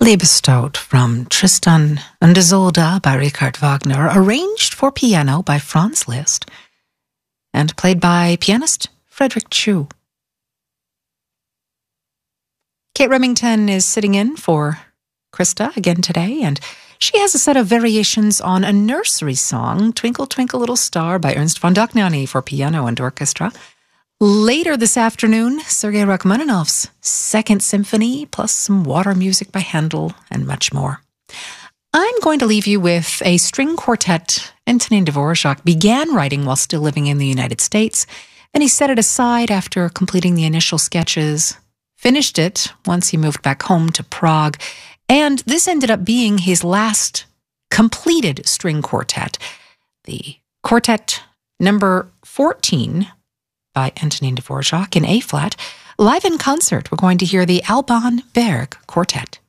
Liebestod from Tristan und Isolde by Richard Wagner, arranged for piano by Franz Liszt and played by pianist Frederick Chu. Kate Remington is sitting in for Krista again today, and she has a set of variations on a nursery song, Twinkle, Twinkle, Little Star by Ernst von Dohnanyi for piano and orchestra. Later this afternoon, Sergei Rachmaninoff's Second Symphony, plus some water music by Handel, and much more. I'm going to leave you with a string quartet Antonin Dvorak began writing while still living in the United States, and he set it aside after completing the initial sketches, finished it once he moved back home to Prague, and this ended up being his last completed string quartet, the Quartet number 14, by Antonin Dvorak in A-flat. Live in concert, we're going to hear the Alban Berg Quartet.